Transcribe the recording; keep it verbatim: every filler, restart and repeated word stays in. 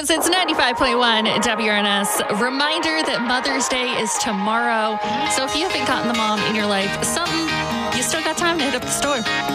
is. It's ninety-five point one W R N S. Reminder that Mother's Day is tomorrow. So if you haven't gotten the mom in your life something, you still got time to hit up the store.